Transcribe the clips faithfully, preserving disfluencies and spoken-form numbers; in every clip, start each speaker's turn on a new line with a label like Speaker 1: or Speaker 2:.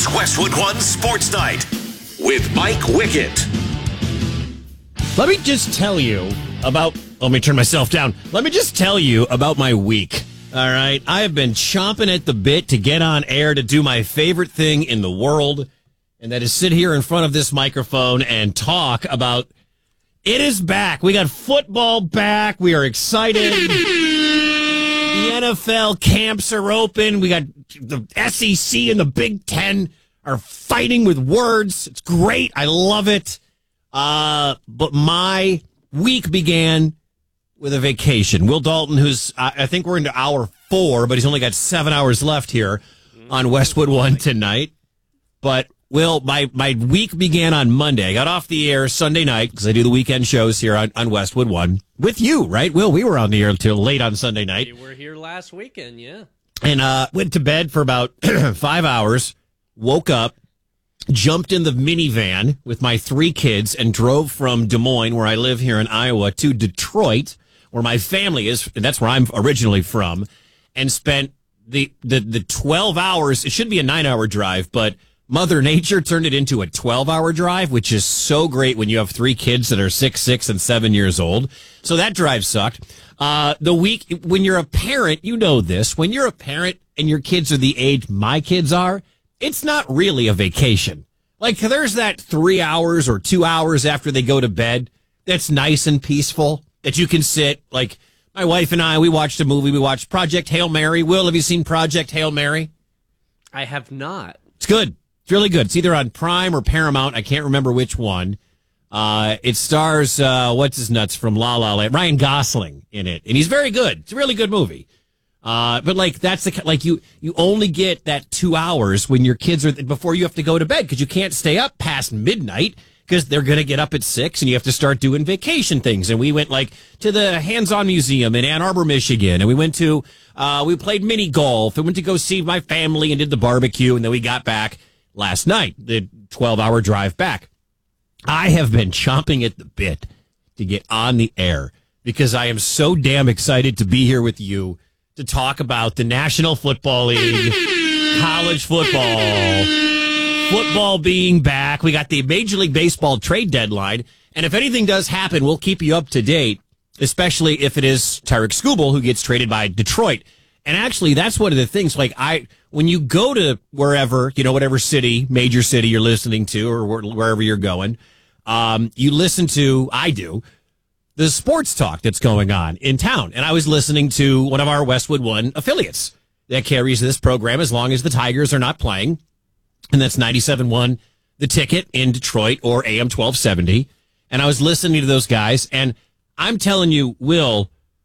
Speaker 1: It's Westwood One Sports Night with Mike Wickett.
Speaker 2: Let me just tell you about, let me turn myself down. Let me just tell you about my week. All right. I have been chomping at the bit to get on air to do my favorite thing in the world, and that is sit here in front of this microphone and talk about it is back. We got football back. We are excited. The N F L camps are open. We got the S E C and the Big Ten are fighting with words. It's great. I love it. Uh, but my week began with a vacation. Will Dalton, who's, I think we're into hour four, but he's only got seven hours left here on Westwood One tonight. But, Will, my, my week began on Monday. I got off the air Sunday night because I do the weekend shows here on, on Westwood One with you, right? Will, we were on the air until late on Sunday night.
Speaker 3: You were here last weekend, yeah.
Speaker 2: And uh, went to bed for about five hours, woke up, jumped in the minivan with my three kids and drove from Des Moines, where I live here in Iowa, to Detroit, where my family is. And that's where I'm originally from, and spent the, the, the twelve hours. It should be a nine hour drive, but Mother Nature turned it into a twelve hour drive, which is so great when you have three kids that are six, six, and seven years old. So that drive sucked. Uh, the week, when you're a parent, you know this. When you're a parent and your kids are the age my kids are, it's not really a vacation. Like, there's that three hours or two hours after they go to bed that's nice and peaceful that you can sit. Like, my wife and I, we watched a movie. We watched Project Hail Mary. Will, have you seen Project Hail Mary?
Speaker 3: I have not.
Speaker 2: It's good. It's really good. It's either on Prime or Paramount. I can't remember which one. Uh, it stars, uh, what's his nuts from La La Land, Ryan Gosling in it. And he's very good. It's a really good movie. Uh, but like, that's the, like you, you only get that two hours when your kids are, before you have to go to bed, because you can't stay up past midnight because they're going to get up at six and you have to start doing vacation things. And we went like to the Hands-On Museum in Ann Arbor, Michigan. And we went to, uh, we played mini golf and went to go see my family and did the barbecue. And then we got back last night, the twelve hour drive back. I have been chomping at the bit to get on the air because I am so damn excited to be here with you to talk about the National Football League, college football, football being back. We got the Major League Baseball trade deadline. And if anything does happen, we'll keep you up to date, especially if it is Tyreek Skubal who gets traded by Detroit. And actually, that's one of the things, like, I, when you go to wherever, you know, whatever city, major city you're listening to or wherever you're going, um, you listen to, I do, the sports talk that's going on in town. And I was listening to one of our Westwood One affiliates that carries this program as long as the Tigers are not playing. And that's ninety-seven point one The Ticket in Detroit, or A M twelve seventy. And I was listening to those guys, and I'm telling you, Will,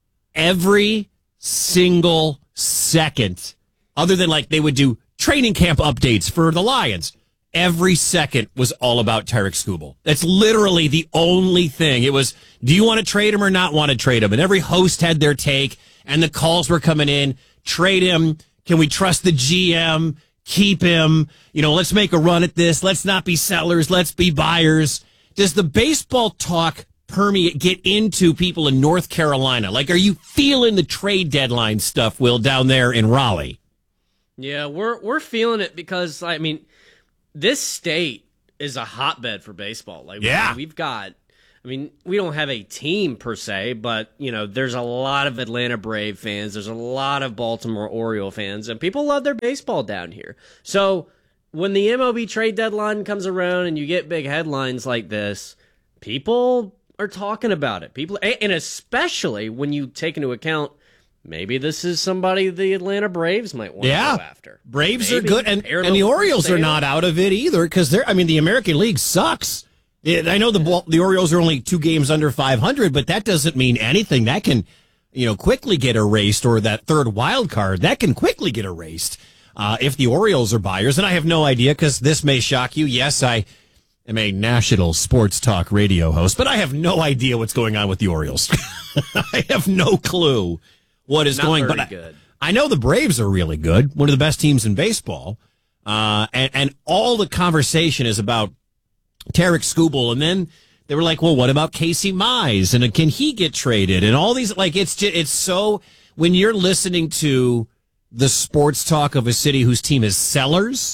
Speaker 2: every single second, other than like they would do training camp updates for the Lions, every second was all about Tyreek Skubal. That's literally the only thing. It was, do you want to trade him or not want to trade him? And every host had their take, and the calls were coming in. Trade him. Can we trust the G M? Keep him. You know, let's make a run at this. Let's not be sellers. Let's be buyers. Does the baseball talk permeate, get into people in North Carolina? Like, are you feeling the trade deadline stuff, Will, down there in Raleigh?
Speaker 3: Yeah, we're we're feeling it because, I mean, this state is a hotbed for baseball. Like,
Speaker 2: yeah.
Speaker 3: We've got, I mean, we don't have a team per se, but, you know, there's a lot of Atlanta Brave fans. There's a lot of Baltimore Oriole fans, and people love their baseball down here. So when the M L B trade deadline comes around and you get big headlines like this, people are talking about it. People, and especially when you take into account maybe this is somebody the Atlanta Braves might want
Speaker 2: yeah.
Speaker 3: to go after.
Speaker 2: Braves
Speaker 3: maybe
Speaker 2: are good, and, and the Orioles are not out of it either, because they're, I mean, the American League sucks. I know the the Orioles are only two games under five hundred, but that doesn't mean anything. That can, you know, quickly get erased, or that third wild card, that can quickly get erased uh, if the Orioles are buyers. And I have no idea, because this may shock you. Yes, I am a national sports talk radio host, but I have no idea what's going on with the Orioles. I have no clue what is
Speaker 3: Not
Speaker 2: going on.
Speaker 3: But
Speaker 2: good. I, I know the Braves are really good, one of the best teams in baseball. Uh, and, and all the conversation is about Tyreek Skubal. And then they were like, well, what about Casey Mize? And can he get traded? And all these, like, it's just, it's so, when you're listening to the sports talk of a city whose team is sellers,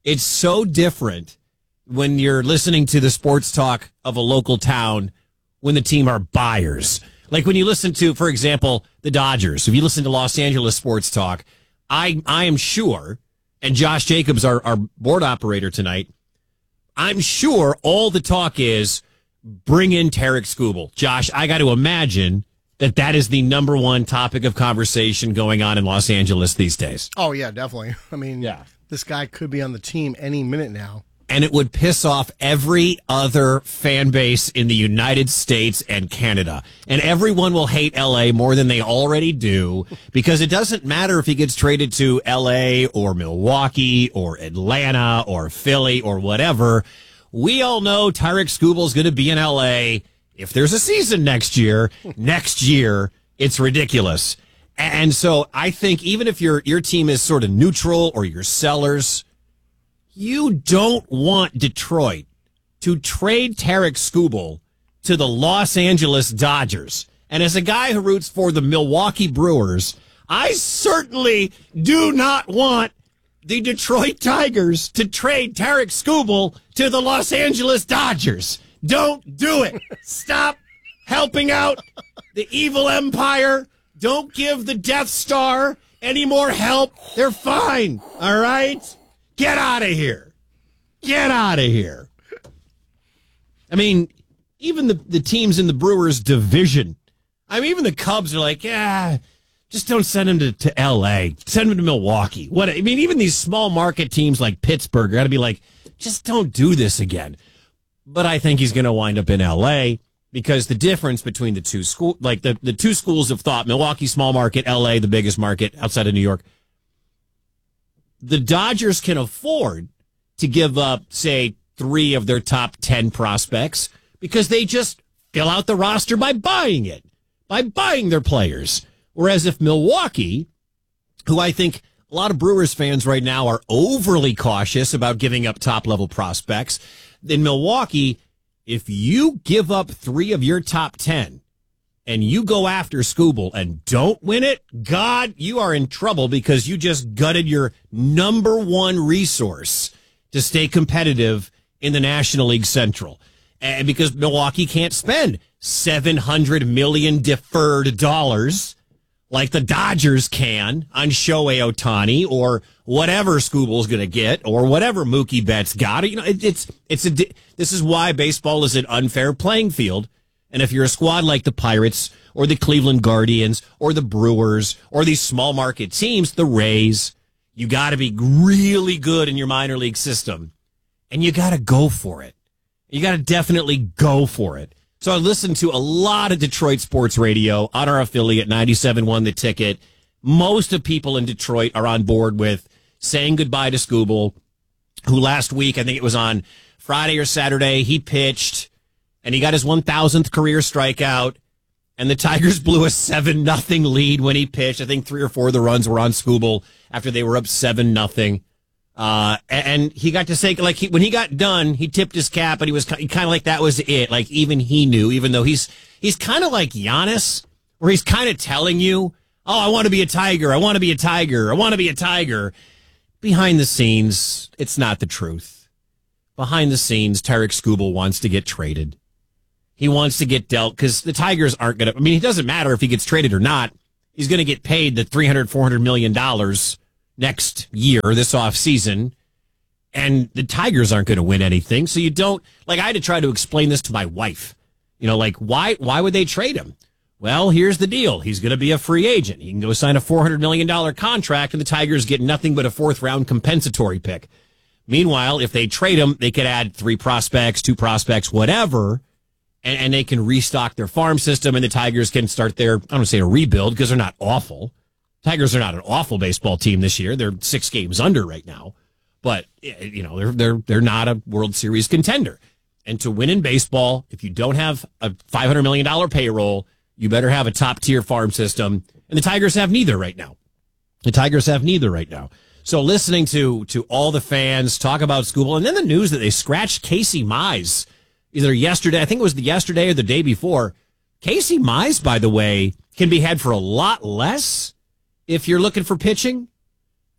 Speaker 2: It's so different when you're listening to the sports talk of a local town when the team are buyers. Like when you listen to, for example, the Dodgers. If you listen to Los Angeles sports talk, I I am sure, and Josh Jacobs, our, our board operator tonight, I'm sure all the talk is bring in Tarek Skubal. Josh, I got to imagine that that is the number one topic of conversation going on in Los Angeles these days.
Speaker 4: Oh, yeah, definitely. I mean, yeah. This guy could be on the team any minute now.
Speaker 2: And it would piss off every other fan base in the United States and Canada. And everyone will hate L A more than they already do, because it doesn't matter if he gets traded to L A or Milwaukee or Atlanta or Philly or whatever. We all know Tarek Skubal is going to be in L A if there's a season next year. Next year, it's ridiculous. And so I think even if your your team is sort of neutral or your sellers, you don't want Detroit to trade Tarek Skubal to the Los Angeles Dodgers. And as a guy who roots for the Milwaukee Brewers, I certainly do not want the Detroit Tigers to trade Tarek Skubal to the Los Angeles Dodgers. Don't do it. Stop helping out the evil empire. Don't give the Death Star any more help. They're fine. All right? Get out of here. Get out of here. I mean, even the, the teams in the Brewers division, I mean, even the Cubs are like, yeah, just don't send him to, to L A. Send him to Milwaukee. What? I mean, even these small market teams like Pittsburgh got to be like, just don't do this again. But I think he's going to wind up in L A because the difference between the two school, like the, the two schools of thought, Milwaukee, small market, L A, the biggest market outside of New York, the Dodgers can afford to give up, say, three of their top ten prospects because they just fill out the roster by buying it, by buying their players. Whereas if Milwaukee, who I think a lot of Brewers fans right now are overly cautious about giving up top-level prospects, in Milwaukee, if you give up three of your top ten and you go after Skubal and don't win it, God, you are in trouble because you just gutted your number one resource to stay competitive in the National League Central. And because Milwaukee can't spend seven hundred million dollars deferred dollars like the Dodgers can on Shohei Ohtani or whatever Skubal's going to get or whatever Mookie Betts got. You know, it, it's it's a this is why baseball is an unfair playing field. And if you're a squad like the Pirates or the Cleveland Guardians or the Brewers or these small market teams, the Rays, you got to be really good in your minor league system, and you got to go for it. You got to definitely go for it. So I listened to a lot of Detroit sports radio on our affiliate, ninety-seven point one The Ticket. Most of people in Detroit are on board with saying goodbye to Skubal, who last week, I think it was on Friday or Saturday, he pitched, and he got his one thousandth career strikeout, and the Tigers blew a seven nothing lead when he pitched. I think three or four of the runs were on Skubal after they were up seven nothing. Uh, and he got to say, like, he, when he got done, he tipped his cap, and he was kind of like that was it. Like, even he knew, even though he's he's kind of like Giannis, where he's kind of telling you, oh, I want to be a Tiger. I want to be a Tiger. I want to be a Tiger. Behind the scenes, it's not the truth. Behind the scenes, Tarek Skubal wants to get traded. He wants to get dealt because the Tigers aren't going to, I mean, it doesn't matter if he gets traded or not. He's going to get paid the three hundred, four hundred million dollars next year, this offseason, and the Tigers aren't going to win anything. So you don't, like, I had to try to explain this to my wife. You know, like, why why would they trade him? Well, here's the deal. He's going to be a free agent. He can go sign a four hundred million dollars contract, and the Tigers get nothing but a fourth-round compensatory pick. Meanwhile, if they trade him, they could add three prospects, two prospects, whatever, and, and they can restock their farm system, and the Tigers can start their, I don't want to say a rebuild, because they're not awful. Tigers are not an awful baseball team this year. They're six games under right now. But, you know, they're they're they're not a World Series contender. And to win in baseball, if you don't have a five hundred million dollars payroll, you better have a top-tier farm system. And the Tigers have neither right now. The Tigers have neither right now. So listening to to all the fans talk about Skubal, and then the news that they scratched Casey Mize either yesterday, I think it was the yesterday or the day before. Casey Mize, by the way, can be had for a lot less if you're looking for pitching.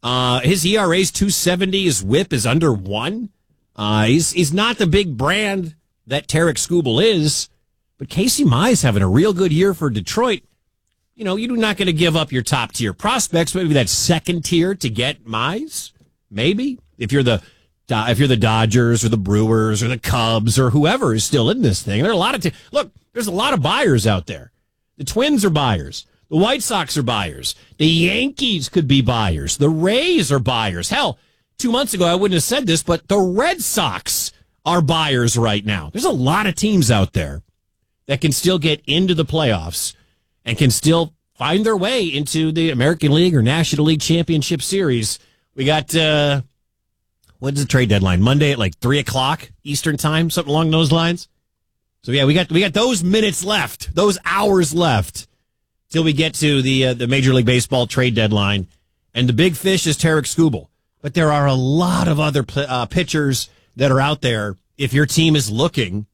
Speaker 2: Uh, his E R A is two seventy. His whip is under one. Uh, he's he's not the big brand that Tarek Skubal is, but Casey Mize having a real good year for Detroit. You know, you're not going to give up your top tier prospects, maybe that second tier to get Mize. Maybe if you're the if you're the Dodgers or the Brewers or the Cubs or whoever is still in this thing. There are a lot of t- look. There's a lot of buyers out there. The Twins are buyers. The White Sox are buyers. The Yankees could be buyers. The Rays are buyers. Hell, two months ago I wouldn't have said this, but the Red Sox are buyers right now. There's a lot of teams out there that can still get into the playoffs and can still find their way into the American League or National League Championship Series. We got, uh, when's the trade deadline? Monday at like three o'clock Eastern time, something along those lines. So yeah, we got we got those minutes left, those hours left till we get to the uh, the Major League Baseball trade deadline. And the big fish is Tarek Skubal. But there are a lot of other uh, pitchers that are out there if your team is looking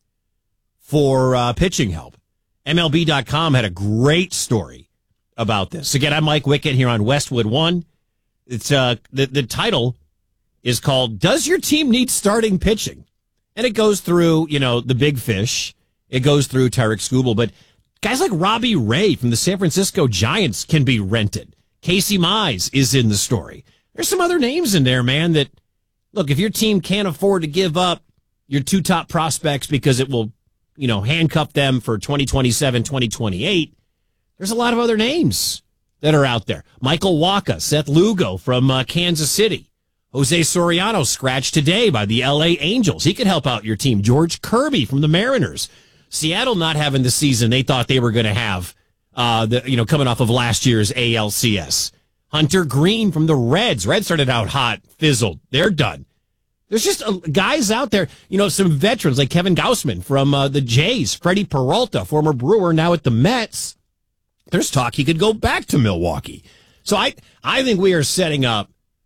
Speaker 2: for uh, pitching help. M L B dot com had a great story about this. Again, I'm Mike Wickett here on Westwood One. It's uh the, the title is called "Does Your Team Need Starting Pitching?" And it goes through, you know, the big fish. It goes through Tarek Skubal, but guys like Robbie Ray from the San Francisco Giants can be rented. Casey Mize is in the story. There's some other names in there, man, that, look, if your team can't afford to give up your two top prospects because it will, you know, handcuff them for twenty twenty-seven, twenty twenty-eight, there's a lot of other names that are out there. Michael Wacha, Seth Lugo from uh, Kansas City. Jose Soriano scratched today by the L A Angels. He could help out your team. George Kirby from the Mariners. Seattle not having the season they thought they were going to have, uh, the, you know, coming off of last year's A L C S. Hunter Green from the Reds. Reds started out hot, fizzled. They're done. There's just uh, guys out there, you know, some veterans like Kevin Gausman from uh, the Jays, Freddie Peralta, former Brewer, now at the Mets. There's talk he could go back to Milwaukee. So I, I think we are setting up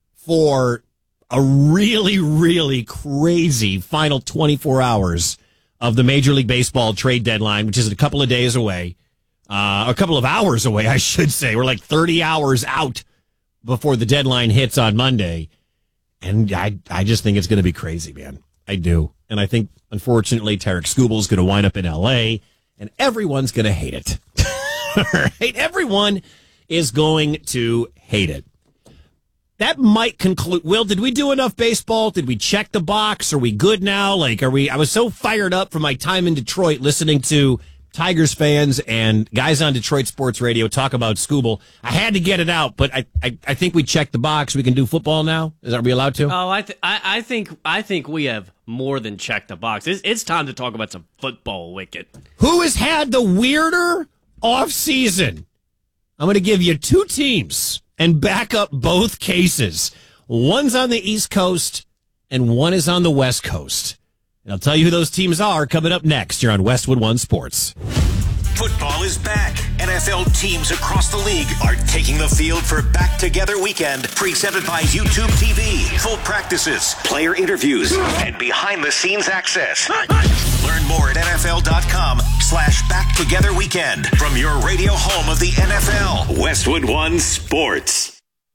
Speaker 2: for a really, really crazy final twenty-four hours of the Major League Baseball trade deadline, which is a couple of days away, uh, a couple of hours away, I should say. We're like thirty hours out before the deadline hits on Monday. And I, I just think it's going to be crazy, man. I do. And I think, unfortunately, Tarek Skubal is going to wind up in L A, and everyone's going to hate it. Right? Everyone is going to hate it. That might conclude. Will, did we do enough baseball? Did we check the box? Are we good now? Like, are we? I was so fired up from my time in Detroit listening to Tigers fans and guys on Detroit sports radio talk about Skubal. I had to get it out, but I, I, I think we checked the box. We can do football now. Is are we allowed to?
Speaker 3: Oh, I, th- I, I think, I think we have more than checked the box. It's, it's time to talk about some football, Wicket.
Speaker 2: Who has had the weirder off season? I'm going to give you two teams and back up both cases. One's on the East Coast and one is on the West Coast. And I'll tell you who those teams are coming up next. You're on Westwood One Sports.
Speaker 1: Football is back. N F L teams across the league are taking the field for Back Together Weekend, presented by YouTube T V. Full practices, player interviews, and behind-the-scenes access. Learn more at N F L dot com slash Back Together Weekend from your radio home of the N F L. Westwood One Sports.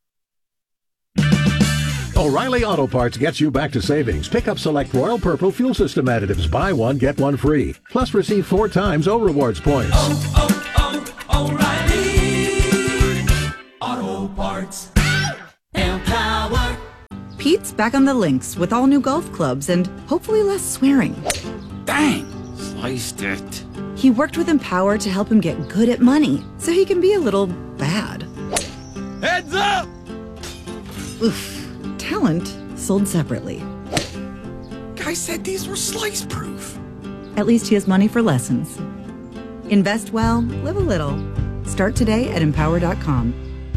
Speaker 5: O'Reilly Auto Parts gets you back to savings. Pick up select Royal Purple fuel system additives. Buy one, get one free. Plus receive four times O Rewards points.
Speaker 6: Oh, oh, oh, O'Reilly Auto Parts. Empower.
Speaker 7: Pete's back on the links with all new golf clubs and hopefully less swearing.
Speaker 6: Dang, sliced it.
Speaker 7: He worked with Empower to help him get good at money so he can be a little bad.
Speaker 6: Heads up!
Speaker 7: Oof. Talent sold separately.
Speaker 6: Guy said these were slice proof.
Speaker 7: At least he has money for lessons. Invest well, live a little. Start today at empower dot com.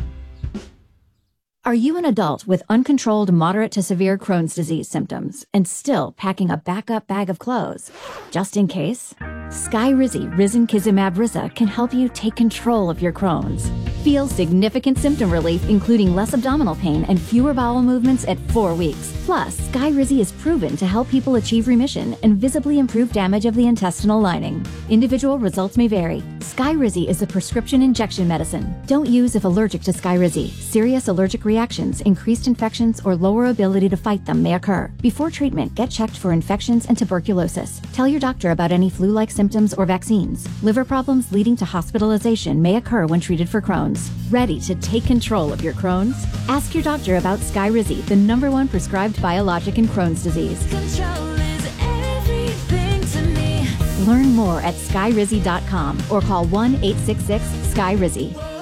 Speaker 8: Are you an adult with uncontrolled moderate to severe Crohn's disease symptoms and still packing a backup bag of clothes? Just in case? Skyrizi Risankizumab Riza can help you take control of your Crohn's. Feel significant symptom relief, including less abdominal pain and fewer bowel movements at four weeks. Plus, Skyrizi is proven to help people achieve remission and visibly improve damage of the intestinal lining. Individual results may vary. Skyrizi is a prescription injection medicine. Don't use if allergic to Skyrizi. Serious allergic reactions, increased infections, or lower ability to fight them may occur. Before treatment, get checked for infections and tuberculosis. Tell your doctor about any flu-like symptoms or vaccines. Liver problems leading to hospitalization may occur when treated for Crohn's. Ready to take control of your Crohn's? Ask your doctor about Skyrizi, the number one prescribed biologic in Crohn's disease.
Speaker 6: Control is everything to me.
Speaker 8: Learn more at skyrizi dot com or call one eight six six S K Y R I Z I.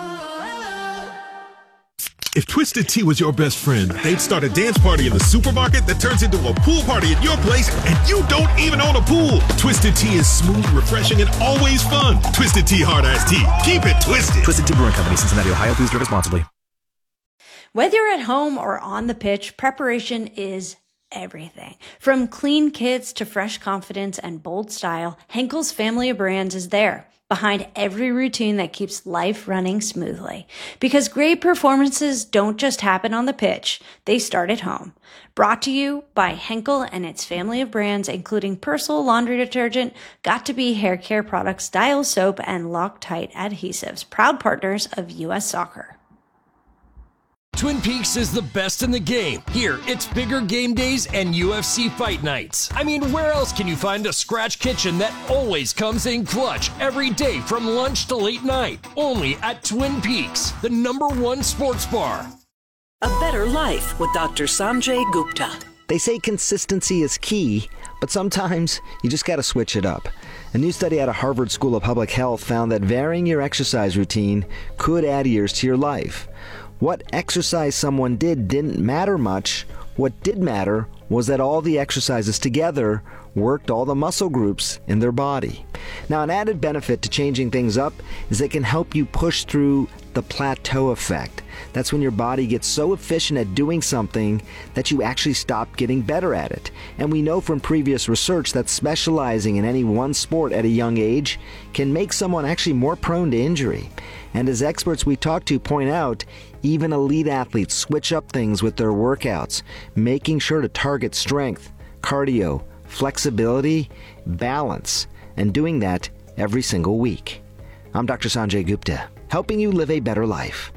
Speaker 9: If Twisted Tea was your best friend, they'd start a dance party in the supermarket that turns into a pool party at your place, and you don't even own a pool. Twisted Tea is smooth, refreshing, and always fun. Twisted Tea Hard Iced Tea. Keep it twisted.
Speaker 10: Twisted Tea Brewing Company, Cincinnati, Ohio. Please drink responsibly.
Speaker 11: Whether you're at home or on the pitch, preparation is everything. From clean kits to fresh confidence and bold style, Henkel's family of brands is there, behind every routine that keeps life running smoothly. Because great performances don't just happen on the pitch, they start at home. Brought to you by Henkel and its family of brands, including Persil laundry detergent, Got2b hair care products, Dial soap, and Loctite adhesives, proud partners of U S Soccer.
Speaker 12: Twin Peaks is the best in the game. Here, it's bigger game days and U F C fight nights. I mean, where else can you find a scratch kitchen that always comes in clutch every day from lunch to late night? Only at Twin Peaks, the number one sports bar.
Speaker 13: A better life with Doctor Sanjay Gupta.
Speaker 14: They say consistency is key, but sometimes you just gotta switch it up. A new study out of Harvard School of Public Health found that varying your exercise routine could add years to your life. What exercise someone did didn't matter much. What did matter was that all the exercises together worked all the muscle groups in their body. Now, an added benefit to changing things up is it can help you push through the plateau effect. That's when your body gets so efficient at doing something that you actually stop getting better at it. And we know from previous research that specializing in any one sport at a young age can make someone actually more prone to injury. And as experts we talk to point out, even elite athletes switch up things with their workouts, making sure to target strength, cardio, flexibility, balance, and doing that every single week. I'm Doctor Sanjay Gupta, helping you live a better life.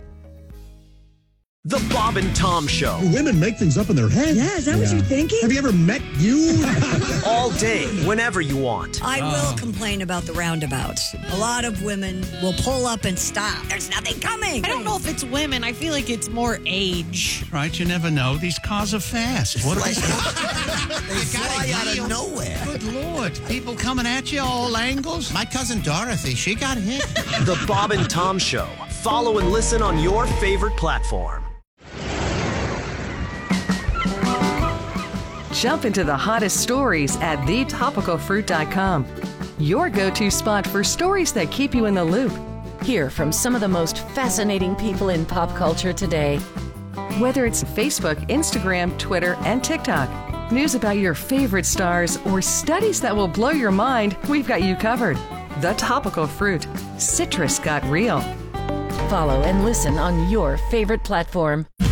Speaker 15: The Bob and Tom Show.
Speaker 16: Women make things up in their head.
Speaker 17: Yeah, is that yeah. what you're thinking?
Speaker 16: Have you ever met you?
Speaker 15: All day, whenever you want.
Speaker 17: I uh. will complain about the roundabouts. A lot of women will pull up and stop. There's nothing coming.
Speaker 18: I don't know if it's women. I feel like it's more age.
Speaker 19: Right, you never know. These cars are fast. What are
Speaker 20: they? They fly out of nowhere.
Speaker 19: Good Lord. People coming at you all angles. My cousin Dorothy, she got hit.
Speaker 15: The Bob and Tom Show. Follow and listen on your favorite platform.
Speaker 21: Jump into the hottest stories at the topical fruit dot com. Your go-to spot for stories that keep you in the loop.
Speaker 22: Hear from some of the most fascinating people in pop culture today.
Speaker 21: Whether it's Facebook, Instagram, Twitter, and TikTok, news about your favorite stars, or studies that will blow your mind, we've got you covered. The Topical Fruit. Citrus got real.
Speaker 22: Follow and listen on your favorite platform.